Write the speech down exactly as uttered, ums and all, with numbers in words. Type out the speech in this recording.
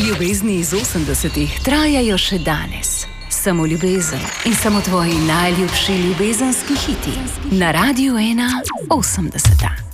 Ljubezni iz osemdesetih trajajo še danes. Samo ljubezen in samo tvoji najljubši ljubezenski hiti. Na Radiu ena osemdeseta.